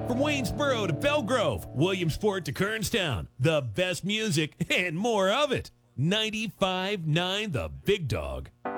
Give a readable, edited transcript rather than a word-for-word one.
From Waynesboro to Belgrove, Williamsport to Kernstown, the best music and more of it. 95.9 The Big Dog.